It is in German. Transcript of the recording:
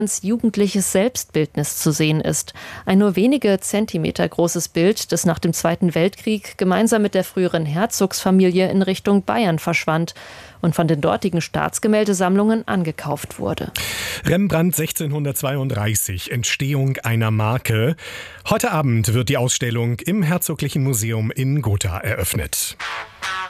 jugendliches Selbstbildnis zu sehen ist. Ein nur wenige Zentimeter großes Bild, das nach dem Zweiten Weltkrieg gemeinsam mit der früheren Herzogsfamilie in Richtung Bayern verschwand und von den dortigen Staatsgemäldesammlungen angekauft wurde. Rembrandt 1632, Entstehung einer Marke. Heute Abend wird die Ausstellung im Herzoglichen Museum in Gotha eröffnet.